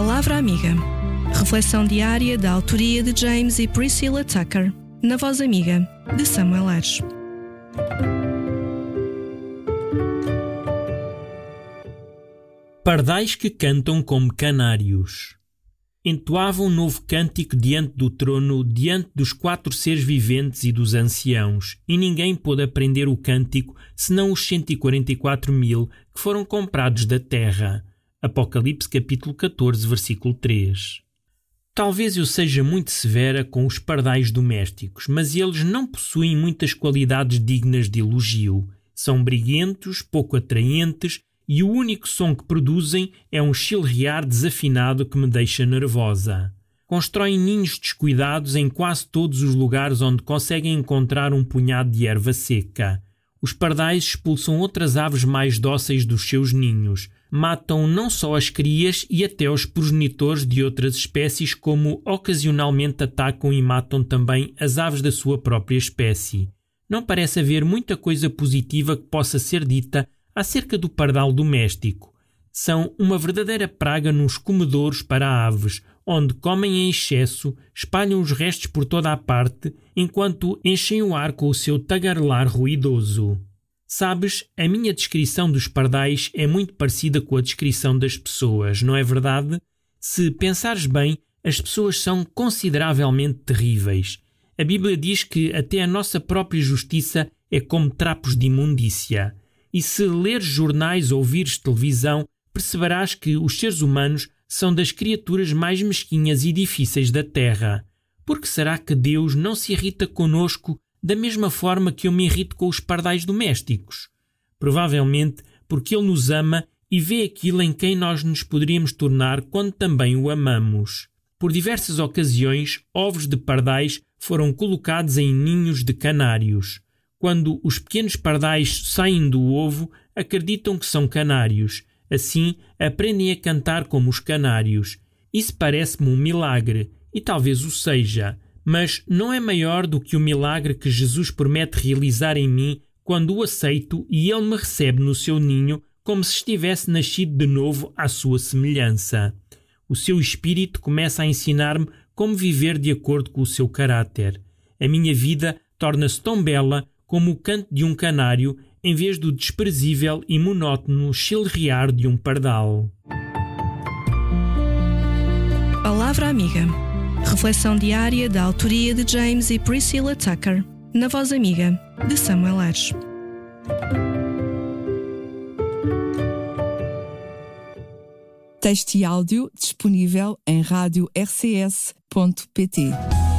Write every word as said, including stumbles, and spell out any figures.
Palavra Amiga. Reflexão diária da autoria de James e Priscilla Tucker, na voz amiga de Samuel Aires. Pardais que cantam como canários. Entoavam um novo cântico diante do trono, diante dos quatro seres viventes e dos anciãos, e ninguém pôde aprender o cântico, senão os cento e quarenta e quatro mil que foram comprados da terra. Apocalipse capítulo catorze, versículo três. Talvez eu seja muito severa com os pardais domésticos, mas eles não possuem muitas qualidades dignas de elogio. São briguentos, pouco atraentes, e o único som que produzem é um chilrear desafinado que me deixa nervosa. Constroem ninhos descuidados em quase todos os lugares onde conseguem encontrar um punhado de erva seca. Os pardais expulsam outras aves mais dóceis dos seus ninhos. Matam não só as crias e até os progenitores de outras espécies, como ocasionalmente atacam e matam também as aves da sua própria espécie. Não parece haver muita coisa positiva que possa ser dita acerca do pardal doméstico. São uma verdadeira praga nos comedouros para aves, onde comem em excesso, espalham os restos por toda a parte, enquanto enchem o ar com o seu tagarelar ruidoso. Sabes, a minha descrição dos pardais é muito parecida com a descrição das pessoas, não é verdade? Se pensares bem, as pessoas são consideravelmente terríveis. A Bíblia diz que até a nossa própria justiça é como trapos de imundícia. E se leres jornais ou vires televisão, perceberás que os seres humanos são das criaturas mais mesquinhas e difíceis da terra. Por que será que Deus não se irrita conosco da mesma forma que eu me irrito com os pardais domésticos? Provavelmente porque Ele nos ama e vê aquilo em quem nós nos poderíamos tornar quando também o amamos. Por diversas ocasiões, ovos de pardais foram colocados em ninhos de canários. Quando os pequenos pardais saem do ovo, acreditam que são canários. Assim, aprendem a cantar como os canários. Isso parece-me um milagre, e talvez o seja, mas não é maior do que o milagre que Jesus promete realizar em mim quando o aceito e Ele me recebe no seu ninho como se estivesse nascido de novo à sua semelhança. O seu Espírito começa a ensinar-me como viver de acordo com o seu caráter. A minha vida torna-se tão bela como o canto de um canário, em vez do desprezível e monótono chilrear de um pardal. Palavra Amiga. Reflexão diária da autoria de James e Priscilla Tucker, na voz amiga de Samuel Aires. Texto e áudio disponível em rádio r c s ponto p t.